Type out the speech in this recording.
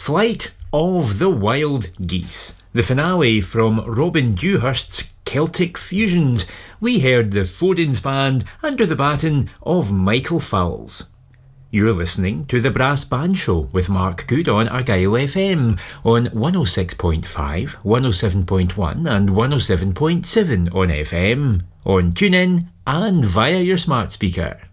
Flight of the Wild Geese, the finale from Robin Dewhurst's Celtic Fusions. We heard the Foden's Band under the baton of Michael Fowles. You're listening to the Brass Band Show with Mark Good on Argyll FM on 106.5, 107.1 and 107.7 on FM, on TuneIn and via your smart speaker.